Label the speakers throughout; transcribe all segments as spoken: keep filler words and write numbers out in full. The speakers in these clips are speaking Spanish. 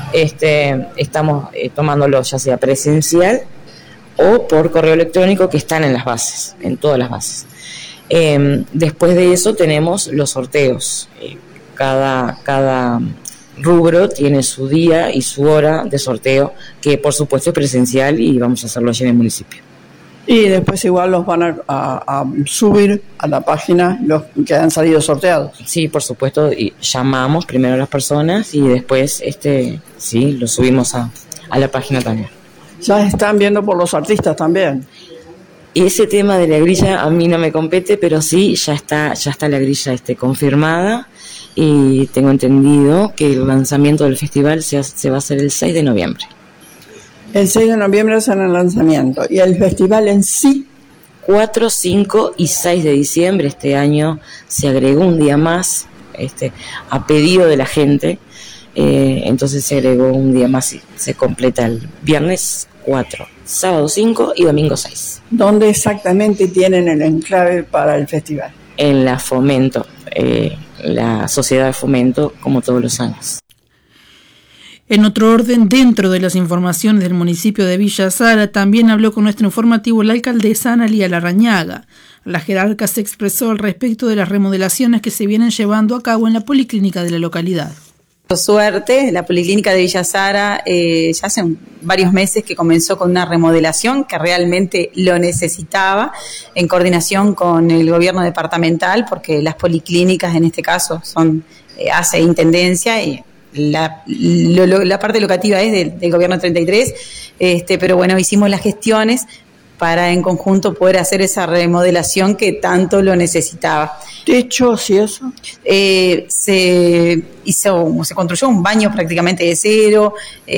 Speaker 1: este, estamos eh, tomándolo ya sea presencial o por correo electrónico, que están en las bases, en todas las bases. Eh, después de eso tenemos los sorteos. Eh, cada, cada rubro tiene su día y su hora de sorteo, que por supuesto es presencial y vamos a hacerlo allí en el municipio.
Speaker 2: Y después igual los van a, a, a subir a la página los que han salido sorteados.
Speaker 1: Sí, por supuesto, y llamamos primero a las personas y después este sí, los subimos a, a la página también.
Speaker 2: Ya están viendo por los artistas también.
Speaker 1: Ese tema de la grilla a mí no me compete, pero sí, ya está ya está la grilla este, confirmada, y tengo entendido que el lanzamiento del festival se, se va a hacer el seis de noviembre.
Speaker 2: El seis de noviembre es el lanzamiento. ¿Y el festival en sí?
Speaker 1: cuatro, cinco y seis de diciembre. Este año se agregó un día más, este, a pedido de la gente. Eh, entonces se agregó un día más y se completa el viernes cuatro, sábado cinco y domingo seis.
Speaker 2: ¿Dónde exactamente tienen el enclave para el festival?
Speaker 1: En la Fomento, eh, la Sociedad de Fomento, como todos los años.
Speaker 3: En otro orden, dentro de las informaciones del municipio de Villa Sara, también habló con nuestro informativo la alcaldesa Analía Larrañaga. La jerarca se expresó al respecto de las remodelaciones que se vienen llevando a cabo en la policlínica de la localidad.
Speaker 4: Por suerte, la Policlínica de Villa Sara eh, ya hace varios meses que comenzó con una remodelación que realmente lo necesitaba, en coordinación con el gobierno departamental, porque las policlínicas en este caso son eh, hace intendencia y la, lo, lo, la parte locativa es del, del gobierno treinta y tres, este, pero bueno, hicimos las gestiones para en conjunto poder hacer esa remodelación que tanto lo necesitaba.
Speaker 2: ¿Techos y eso?
Speaker 4: Eh, se hizo, se construyó un baño prácticamente de cero,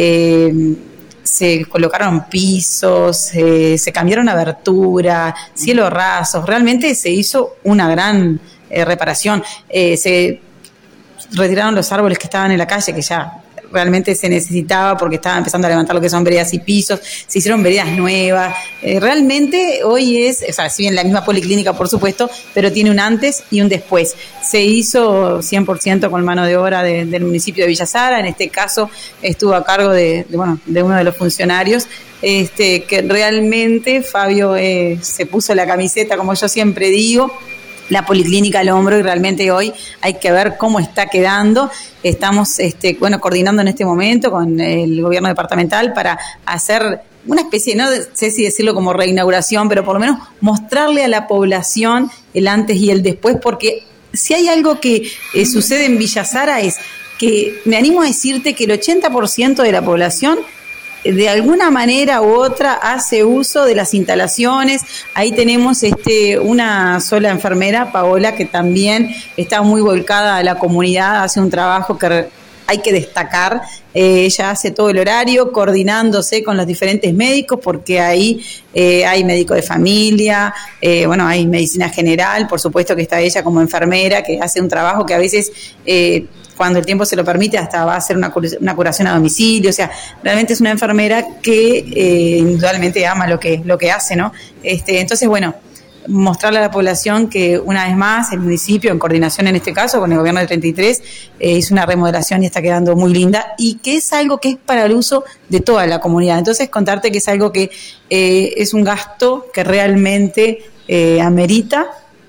Speaker 4: eh, se colocaron pisos, eh, se cambiaron abertura, cielos rasos, realmente se hizo una gran eh, reparación. Eh, se retiraron los árboles que estaban en la calle, que ya realmente se necesitaba porque estaba empezando a levantar lo que son veredas y pisos, se hicieron veredas nuevas, eh, realmente hoy es, o sea, si bien la misma policlínica por supuesto, pero tiene un antes y un después. Se hizo cien por ciento con mano de obra de, del municipio de Villa Sara, en este caso estuvo a cargo de, de, bueno, de uno de los funcionarios, este, que realmente Fabio eh, se puso la camiseta, como yo siempre digo, la policlínica al hombro, y realmente hoy hay que ver cómo está quedando. Estamos este, bueno, coordinando en este momento con el gobierno departamental para hacer una especie, no sé si decirlo como reinauguración, pero por lo menos mostrarle a la población el antes y el después, porque si hay algo que eh, sucede en Villa Sara es que me animo a decirte que el ochenta por ciento de la población de alguna manera u otra hace uso de las instalaciones. Ahí tenemos este una sola enfermera, Paola, que también está muy volcada a la comunidad, hace un trabajo que hay que destacar. Eh, ella hace todo el horario coordinándose con los diferentes médicos, porque ahí eh, hay médico de familia, eh, bueno, hay medicina general, por supuesto que está ella como enfermera, que hace un trabajo que a veces eh, cuando el tiempo se lo permite, hasta va a hacer una, una curación a domicilio. O sea, realmente es una enfermera que eh, indudablemente ama lo que, lo que hace, ¿no? Este, entonces, bueno, mostrarle a la población que una vez más el municipio, en coordinación en este caso con el gobierno de treinta y tres, eh, hizo una remodelación y está quedando muy linda, y que es algo que es para el uso de toda la comunidad. Entonces, contarte que es algo que eh, es un gasto que realmente eh, amerita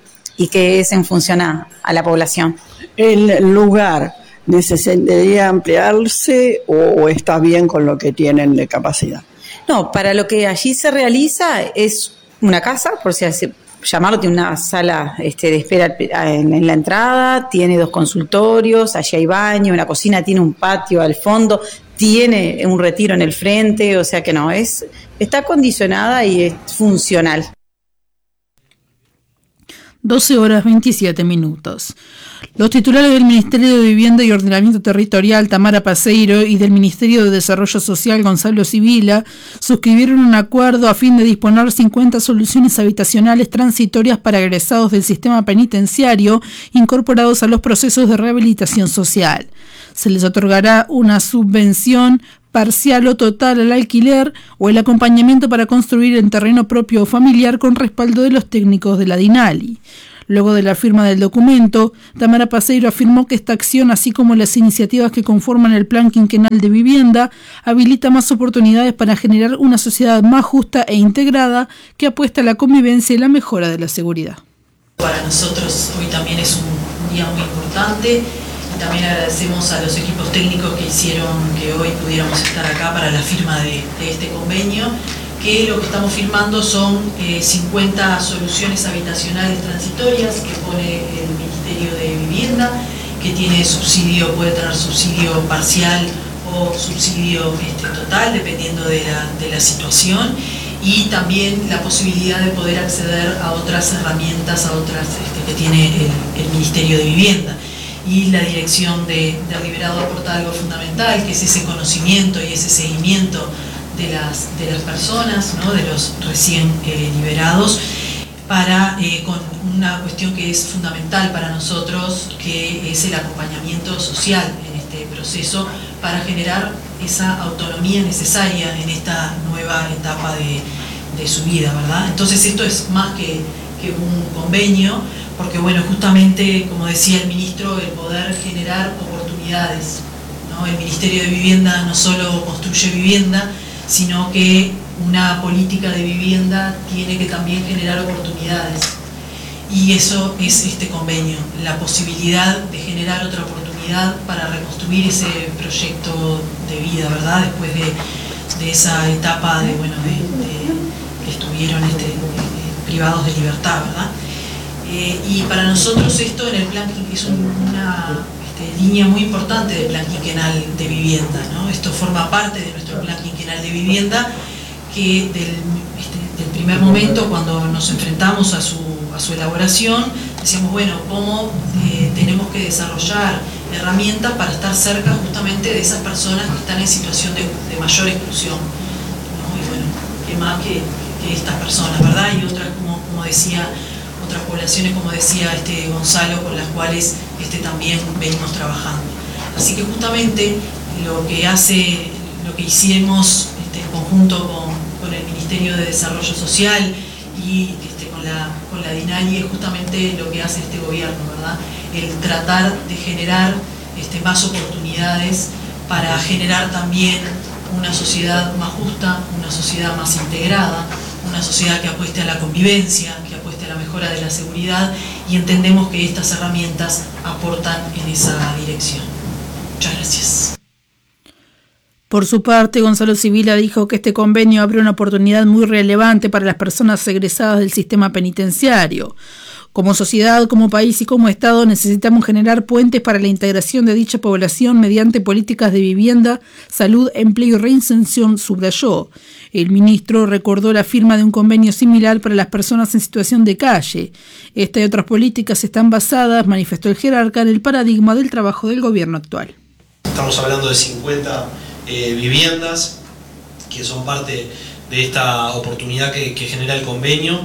Speaker 4: y que es en función a, a la población.
Speaker 2: ¿El lugar necesitaría ampliarse o está bien con lo que tienen de capacidad?
Speaker 4: No, para lo que allí se realiza es una casa, por si así llamarlo, tiene una sala este, de espera en, en la entrada, tiene dos consultorios, allí hay baño, una cocina, tiene un patio al fondo, tiene un retiro en el frente, o sea que no, es está acondicionada y es funcional.
Speaker 3: doce horas veintisiete minutos. Los titulares del Ministerio de Vivienda y Ordenamiento Territorial, Tamara Paseiro, y del Ministerio de Desarrollo Social, Gonzalo Sibila, suscribieron un acuerdo a fin de disponer cincuenta soluciones habitacionales transitorias para egresados del sistema penitenciario incorporados a los procesos de rehabilitación social. Se les otorgará una subvención parcial o total al alquiler o el acompañamiento para construir en terreno propio o familiar con respaldo de los técnicos de la DINALI. Luego de la firma del documento, Tamara Paseiro afirmó que esta acción, así como las iniciativas que conforman el Plan Quinquenal de Vivienda, habilita más oportunidades para generar una sociedad más justa e integrada que apuesta a la convivencia y la mejora de la seguridad.
Speaker 5: Para nosotros hoy también es un día muy importante. También agradecemos a los equipos técnicos que hicieron que hoy pudiéramos estar acá para la firma de, de este convenio, que lo que estamos firmando son eh, cincuenta soluciones habitacionales transitorias que pone el Ministerio de Vivienda, que tiene subsidio, puede tener subsidio parcial o subsidio este, total, dependiendo de la, de la situación, y también la posibilidad de poder acceder a otras herramientas, a otras este, que tiene el, el Ministerio de Vivienda. Y la dirección de, de Liberado aporta algo fundamental, que es ese conocimiento y ese seguimiento de las, de las personas, ¿no? De los recién eh, liberados, para, eh, con una cuestión que es fundamental para nosotros, que es el acompañamiento social en este proceso, para generar esa autonomía necesaria en esta nueva etapa de, de su vida, ¿verdad? Entonces esto es más que, que un convenio, porque bueno, justamente, como decía el ministro, el poder generar oportunidades, ¿no? El Ministerio de Vivienda no solo construye vivienda, sino que una política de vivienda tiene que también generar oportunidades. Y eso es este convenio, la posibilidad de generar otra oportunidad para reconstruir ese proyecto de vida, ¿verdad? Después de, de esa etapa de, bueno, de, de, que estuvieron este, de, privados de libertad, ¿verdad? Eh, y para nosotros esto en el plan es una este, línea muy importante del plan quinquenal de vivienda, ¿no? Esto forma parte de nuestro plan quinquenal de vivienda, que del, este, del primer momento, cuando nos enfrentamos a su, a su elaboración, decíamos, bueno, cómo eh, tenemos que desarrollar herramientas para estar cerca justamente de esas personas que están en situación de, de mayor exclusión, ¿no? Y bueno, qué más que, que estas personas, ¿verdad? Y otras, como, como decía, otras poblaciones, como decía este Gonzalo, con las cuales este, también venimos trabajando. Así que justamente lo que hace, lo que hicimos este, en conjunto con, con el Ministerio de Desarrollo Social y este, con la, con la DINALI es justamente lo que hace este gobierno, ¿verdad? El tratar de generar este, más oportunidades para generar también una sociedad más justa, una sociedad más integrada, una sociedad que apueste a la convivencia, que apueste a la mejora de la seguridad, y entendemos que estas herramientas aportan en esa dirección. Muchas gracias.
Speaker 3: Por su parte, Gonzalo Sibila dijo que este convenio abre una oportunidad muy relevante para las personas egresadas del sistema penitenciario. Como sociedad, como país y como Estado necesitamos generar puentes para la integración de dicha población mediante políticas de vivienda, salud, empleo y reinserción, subrayó. El ministro recordó la firma de un convenio similar para las personas en situación de calle. Esta y otras políticas están basadas, manifestó el jerarca, en el paradigma del trabajo del gobierno actual.
Speaker 6: Estamos hablando de cincuenta eh, viviendas que son parte de esta oportunidad que, que genera el convenio,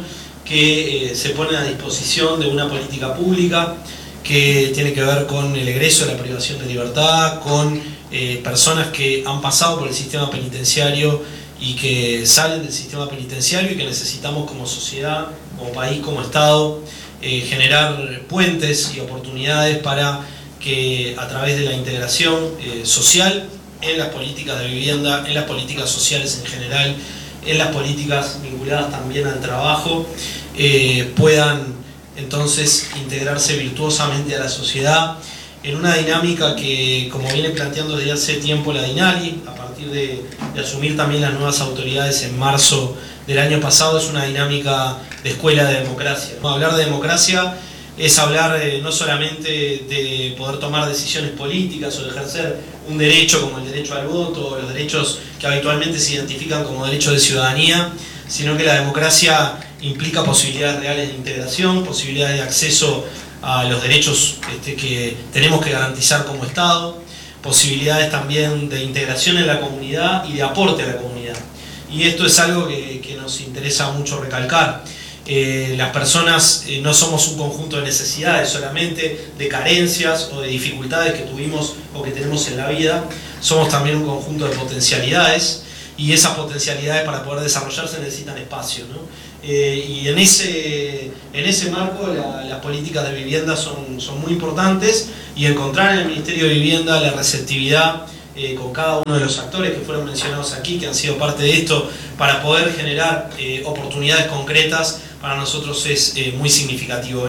Speaker 6: que eh, se pone a disposición de una política pública que tiene que ver con el egreso de la privación de libertad, con eh, personas que han pasado por el sistema penitenciario y que salen del sistema penitenciario y que necesitamos como sociedad, como país, como Estado, eh, generar puentes y oportunidades para que a través de la integración eh, social en las políticas de vivienda, en las políticas sociales en general, en las políticas vinculadas también al trabajo, eh, puedan entonces integrarse virtuosamente a la sociedad en una dinámica que, como viene planteando desde hace tiempo la DINALI, a partir de, de asumir también las nuevas autoridades en marzo del año pasado, es una dinámica de escuela de democracia. Hablar de democracia es hablar eh, no solamente de poder tomar decisiones políticas o de ejercer un derecho como el derecho al voto o los derechos que habitualmente se identifican como derechos de ciudadanía, sino que la democracia implica posibilidades reales de integración, posibilidades de acceso a los derechos este, que tenemos que garantizar como Estado, posibilidades también de integración en la comunidad y de aporte a la comunidad. Y esto es algo que, que nos interesa mucho recalcar. Eh, las personas eh, no somos un conjunto de necesidades solamente, de carencias o de dificultades que tuvimos o que tenemos en la vida, somos también un conjunto de potencialidades y esas potencialidades para poder desarrollarse necesitan espacio, ¿no? Eh, y en ese, en ese marco la, las políticas de vivienda son, son muy importantes, y encontrar en el Ministerio de Vivienda la receptividad eh, con cada uno de los actores que fueron mencionados aquí, que han sido parte de esto, para poder generar eh, oportunidades concretas, para nosotros es eh, muy significativo.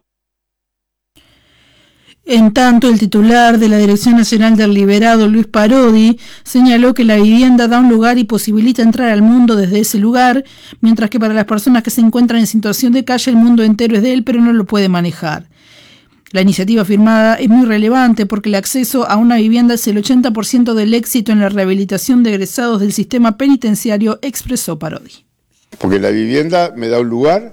Speaker 3: En tanto, el titular de la Dirección Nacional del Liberado, Luis Parodi, señaló que la vivienda da un lugar y posibilita entrar al mundo desde ese lugar, mientras que para las personas que se encuentran en situación de calle el mundo entero es de él, pero no lo puede manejar. La iniciativa firmada es muy relevante porque el acceso a una vivienda es el ochenta por ciento del éxito en la rehabilitación de egresados del sistema penitenciario, expresó Parodi.
Speaker 7: Porque la vivienda me da un lugar,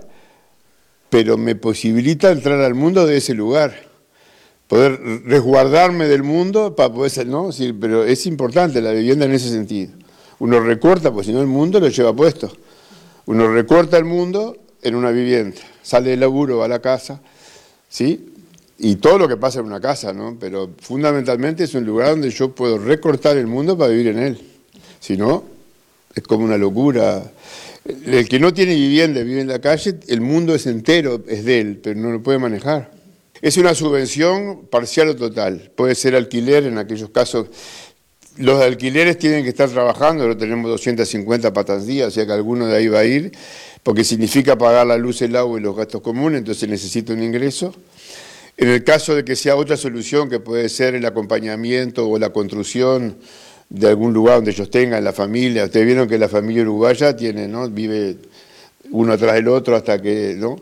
Speaker 7: pero me posibilita entrar al mundo de ese lugar. Poder resguardarme del mundo para poder ser, ¿no? Sí, pero es importante la vivienda en ese sentido. Uno recorta, pues si no el mundo lo lleva puesto. Uno recorta el mundo en una vivienda. Sale del laburo, va a la casa, ¿sí? Y todo lo que pasa en una casa, ¿no? Pero fundamentalmente es un lugar donde yo puedo recortar el mundo para vivir en él. Si no, es como una locura. El que no tiene vivienda, vive en la calle, el mundo es entero, es de él, pero no lo puede manejar. Es una subvención parcial o total, puede ser alquiler en aquellos casos. Los de alquileres tienen que estar trabajando, lo tenemos doscientas cincuenta patas día, o sea que alguno de ahí va a ir, porque significa pagar la luz, el agua y los gastos comunes, entonces necesita un ingreso. En el caso de que sea otra solución, que puede ser el acompañamiento o la construcción de algún lugar donde ellos tengan, la familia, ustedes vieron que la familia uruguaya tiene, ¿no? Vive uno atrás del otro hasta que, ¿no?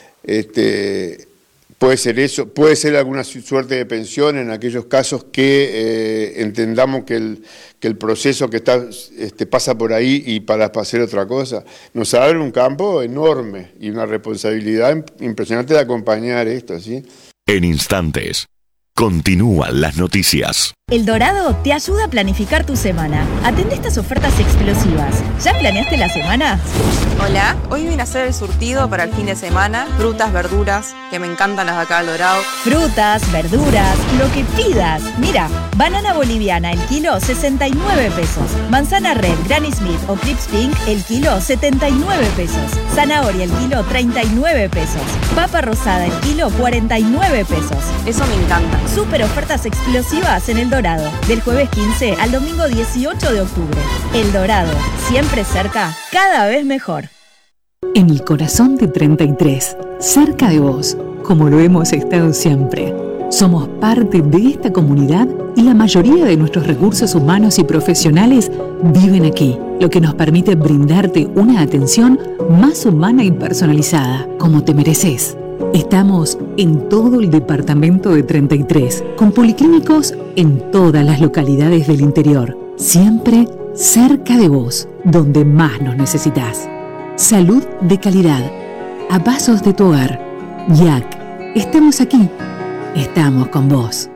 Speaker 7: Este... Puede ser eso, puede ser alguna suerte de pensión en aquellos casos que eh, entendamos que el, que el proceso que está este, pasa por ahí y para, para hacer otra cosa. Nos abre un campo enorme y una responsabilidad impresionante de acompañar esto, ¿sí?
Speaker 8: En instantes, continúan las noticias.
Speaker 9: El Dorado te ayuda a planificar tu semana. Atende estas ofertas explosivas. ¿Ya planeaste la semana?
Speaker 10: Hola, hoy vine a hacer el surtido para el fin de semana. Frutas, verduras, que me encantan las de acá del Dorado.
Speaker 9: Frutas, verduras, lo que pidas. Mira, banana boliviana, el kilo, sesenta y nueve pesos. Manzana red, Granny Smith o Crips Pink, el kilo, setenta y nueve pesos. Zanahoria, el kilo, treinta y nueve pesos. Papa rosada, el kilo, cuarenta y nueve pesos.
Speaker 10: Eso me encanta.
Speaker 9: Súper ofertas explosivas en el Dorado, del jueves quince al domingo dieciocho de octubre. El Dorado, siempre cerca, cada vez mejor.
Speaker 11: En el corazón de treinta y tres, cerca de vos, como lo hemos estado siempre. Somos parte de esta comunidad y la mayoría de nuestros recursos humanos y profesionales viven aquí, lo que nos permite brindarte una atención más humana y personalizada, como te mereces. Estamos en todo el departamento de treinta y tres, con policlínicos en todas las localidades del interior, siempre cerca de vos, donde más nos necesitas. Salud de calidad, a pasos de tu hogar. Y A C, estamos aquí, estamos con vos.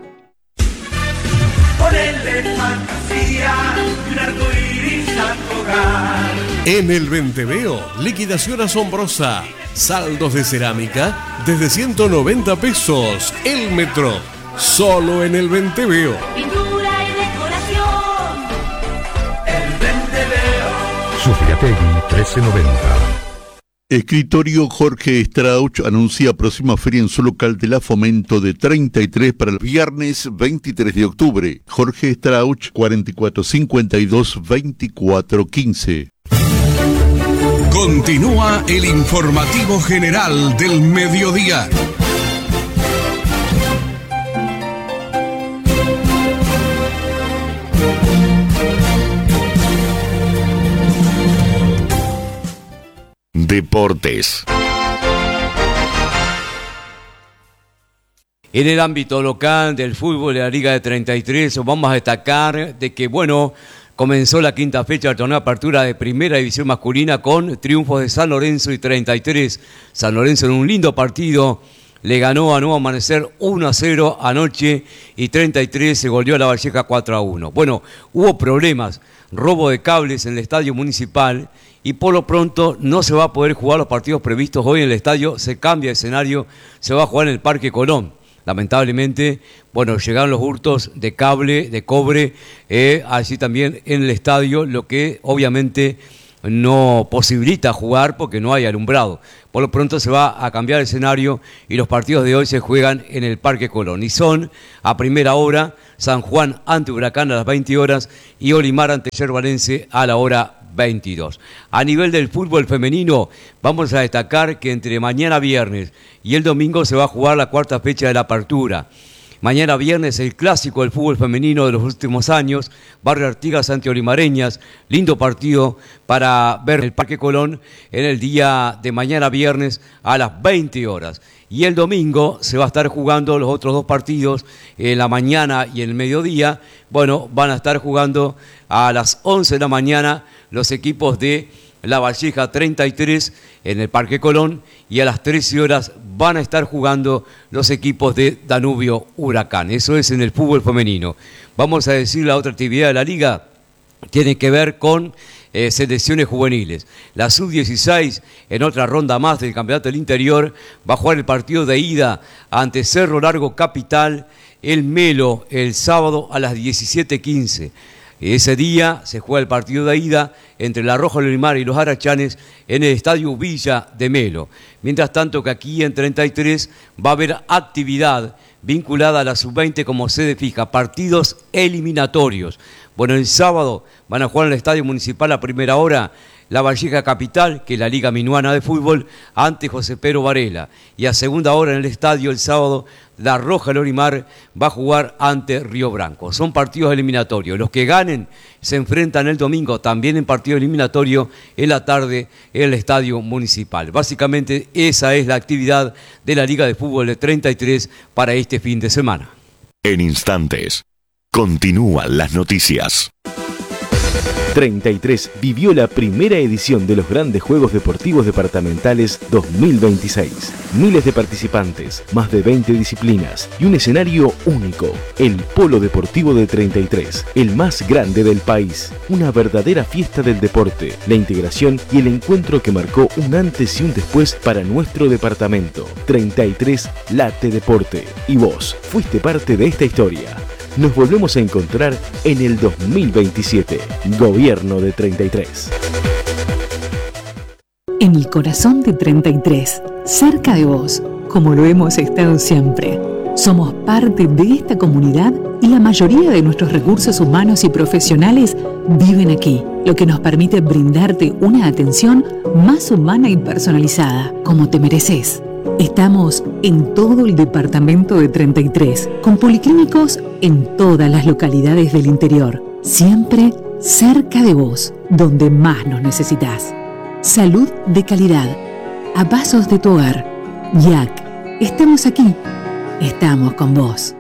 Speaker 12: En el Venteveo, liquidación asombrosa. Saldos de cerámica desde ciento noventa pesos. El metro, solo en el Venteveo.
Speaker 13: Pintura y decoración. El Venteveo.
Speaker 14: Sufriategui trece noventa. Escritorio Jorge Strauch anuncia próxima feria en su local de la Fomento de treinta y tres para el viernes veintitrés de octubre. Jorge Strauch, cuarenta y cuatro cincuenta y dos, veinticuatro quince.
Speaker 12: Continúa el informativo general del mediodía.
Speaker 8: Deportes.
Speaker 15: En el ámbito local del fútbol de la Liga de treinta y tres, vamos a destacar de que, bueno, comenzó la quinta fecha del torneo de apertura de Primera División Masculina con triunfos de San Lorenzo y treinta y tres. San Lorenzo en un lindo partido le ganó a Nuevo Amanecer uno a cero anoche y treinta y tres se goleó a La Valleja cuatro a uno. Bueno, hubo problemas, robo de cables en el estadio municipal y por lo pronto no se va a poder jugar los partidos previstos hoy en el estadio, se cambia de escenario, se va a jugar en el Parque Colón. lamentablemente, bueno, llegaron los hurtos de cable, de cobre, eh, así también en el estadio, lo que obviamente no posibilita jugar porque no hay alumbrado. Por lo pronto se va a cambiar el escenario y los partidos de hoy se juegan en el Parque Colón. Y son a primera hora San Juan ante Huracán a las veinte horas y Olimar ante Yerbalense a la hora veintidós. A nivel del fútbol femenino, vamos a destacar que entre mañana viernes y el domingo se va a jugar la cuarta fecha de la apertura. Mañana viernes el clásico del fútbol femenino de los últimos años, Barrio Artigas ante Olimareñas, lindo partido para ver el Parque Colón en el día de mañana viernes a las veinte horas. Y el domingo se va a estar jugando los otros dos partidos en la mañana y en el mediodía. Bueno, van a estar jugando a las once de la mañana los equipos de La Valleja treinta y tres en el Parque Colón y a las trece horas van a estar jugando los equipos de Danubio Huracán. Eso es en el fútbol femenino. Vamos a decir la otra actividad de la liga, tiene que ver con eh, selecciones juveniles. La sub dieciséis, en otra ronda más del Campeonato del Interior, va a jugar el partido de ida ante Cerro Largo Capital, el Melo, el sábado a las diecisiete quince. Ese día se juega el partido de ida entre La Roja, Olimar y los Arachanes en el Estadio Villa de Melo. Mientras tanto que aquí en treinta y tres va a haber actividad vinculada a la sub veinte como sede fija, partidos eliminatorios. Bueno, el sábado van a jugar en el Estadio Municipal a primera hora La Valleja Capital, que es la Liga Minuana de Fútbol, ante José Pedro Varela. Y a segunda hora en el estadio el sábado, La Roja Lorimar va a jugar ante Río Branco. Son partidos eliminatorios. Los que ganen se enfrentan el domingo también en partido eliminatorio en la tarde en el Estadio Municipal. Básicamente esa es la actividad de la Liga de Fútbol de treinta y tres para este fin de semana.
Speaker 8: En instantes, continúan las noticias.
Speaker 16: treinta y tres vivió la primera edición de los Grandes Juegos Deportivos Departamentales dos mil veintiséis. Miles de participantes, más de veinte disciplinas y un escenario único. El Polo Deportivo de treinta y tres, el más grande del país. Una verdadera fiesta del deporte, la integración y el encuentro que marcó un antes y un después para nuestro departamento. treinta y tres Late Deporte. Y vos fuiste parte de esta historia. Nos volvemos a encontrar en el dos mil veintisiete. Gobierno de treinta y tres.
Speaker 11: En el corazón de treinta y tres, cerca de vos, como lo hemos estado siempre. Somos parte de esta comunidad y la mayoría de nuestros recursos humanos y profesionales viven aquí, lo que nos permite brindarte una atención más humana y personalizada, como te mereces. Estamos en todo el departamento de treinta y tres, con policlínicos en todas las localidades del interior, siempre cerca de vos, donde más nos necesitas. Salud de calidad, a pasos de tu hogar. Y A C, estamos aquí, estamos con vos.